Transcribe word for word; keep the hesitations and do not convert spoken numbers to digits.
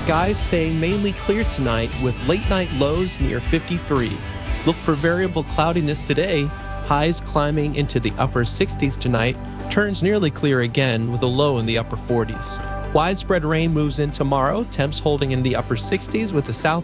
Skies staying mainly clear tonight with late-night lows near fifty-three. Look for variable cloudiness today, highs climbing into the upper sixties tonight, turns nearly clear again with a low in the upper forties. Widespread rain moves in tomorrow, temps holding in the upper sixties with a south